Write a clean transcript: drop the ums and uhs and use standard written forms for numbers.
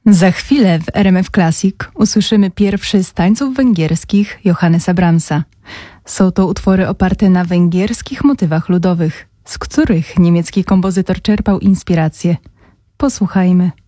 Za chwilę w RMF Classic usłyszymy pierwszy z tańców węgierskich Johannesa Brahmsa. Są to utwory oparte na węgierskich motywach ludowych, z których niemiecki kompozytor czerpał inspirację. Posłuchajmy.